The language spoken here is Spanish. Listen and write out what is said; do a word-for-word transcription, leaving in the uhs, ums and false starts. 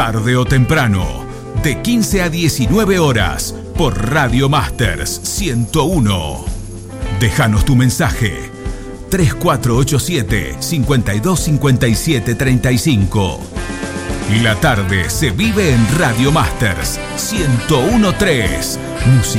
tarde o temprano, de quince a diecinueve horas, por Radio Masters ciento uno. Déjanos tu mensaje. tres cuatro ocho siete, cinco dos cinco siete tres cinco. La tarde se vive en Radio Masters ciento uno punto tres. Música